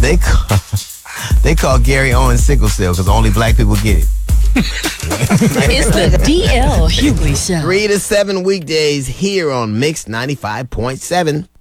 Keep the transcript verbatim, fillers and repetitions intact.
They call, they call Gary Owens sickle cell because only black people get it. It's the D L Hughley Show. Three to seven weekdays here on Mix ninety-five point seven.